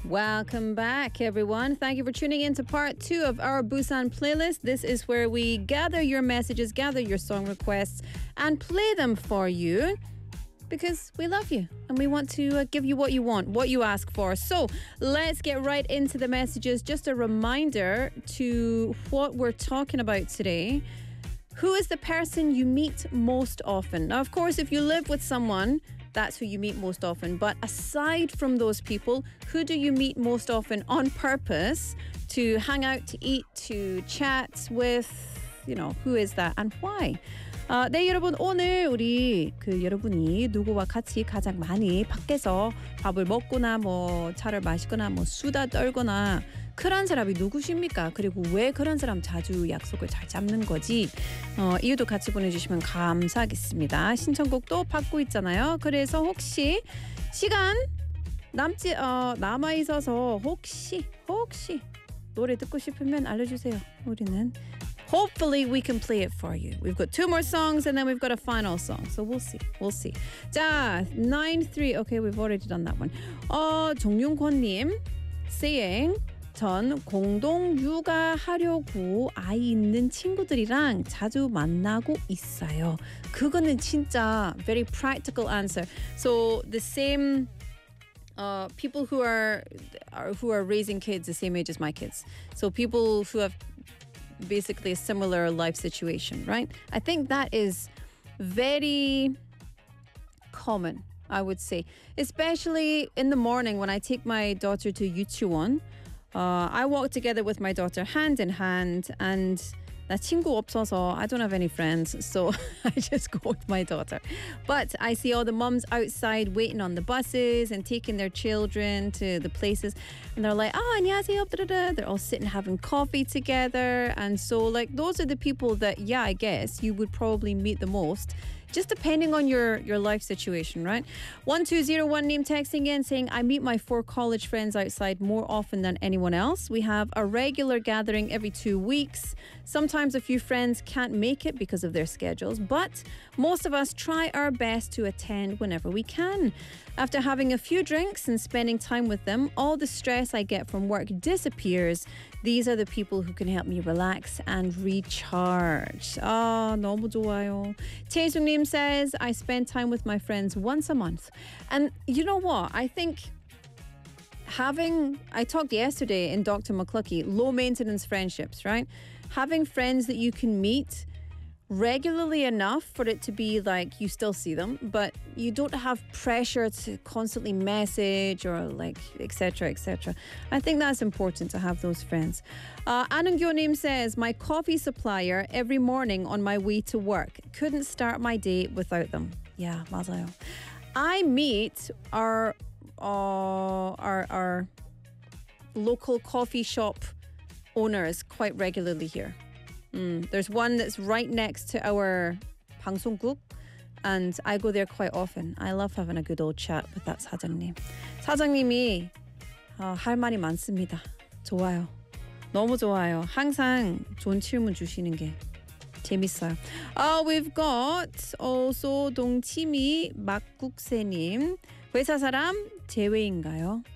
Welcome back, everyone. Thank you for tuning in to part 2 of our Busan playlist. This is where we gather your messages, gather your song requests, and play them for you because we love you and we want to give you what you want, what you ask for. So let's get right into the messages. Just a reminder to what we're talking about today. Who is the person you meet most often? Now, of course, if you live with someone, that's who you meet most often. But aside from those people, who do you meet most often on purpose to hang out, to eat, to chat with? Who is that and why? 네, 여러분, 오늘 우리 여러분이 누구와 같이 가장 많이 밖에서 밥을 먹거나 차를 마시거나 수다 떨거나 그런 사람이 누구십니까? 그리고 왜 그런 사람 자주 약속을 잘 잡는 거지? 이유도 같이 보내주시면 감사하겠습니다. 신청곡도 받고 있잖아요. 그래서 혹시 시간 남아 있어서 혹시 노래 듣고 싶으면 알려주세요. 우리는 hopefully we can play it for you. We've got 2 more songs and then we've got a final song. So we'll see. 자, 9-3. Okay, we've already done that one. 정윤권님 saying 전 공동 육아하려고 아이 있는 친구들이랑 자주 만나고 있어요. 그거는 진짜 very practical answer. So the same people who are raising kids the same age as my kids. So people who have basically a similar life situation, right? I think that is very common, I would say. Especially in the morning when I take my daughter to 유치원. I walk together with my daughter hand in hand and 나 친구 없어서 I don't have any friends, so I just go with my daughter. But I see all the mums outside waiting on the buses and taking their children to the places, and they're like, 안녕하세요, they're all sitting having coffee together. And so those are the people that, I guess you would probably meet the most, just depending on your life situation, right? 1201 name texting in saying, I meet my 4 college friends outside more often than anyone else. We have a regular gathering every 2 weeks. Sometimes a few friends can't make it because of their schedules, but most of us try our best to attend whenever we can. After having a few drinks and spending time with them, all the stress I get from work disappears. These are the people who can help me relax and recharge. 너무 좋아요. 태숙님 says, I spend time with my friends once a month. And you know what? I think I talked yesterday in Dr. McCluckey, low maintenance friendships, right? Having friends that you can meet regularly enough for it to be like you still see them, but you don't have pressure to constantly message or etc. I think that's important to have those friends. Anungyonim says, my coffee supplier every morning on my way to work. Couldn't start my day without them. Yeah, 맞아요. I meet our local coffee shop owners quite regularly here. There's one that's right next to our 방송국, and I go there quite often. I love having a good old chat with that 사장님. 사장님이 할 말이 많습니다. 좋아요. 너무 좋아요. 항상 좋은 질문 주시는 게 재밌어요. We've got also 동치미 막국새님. 회사 사람 제외인가요?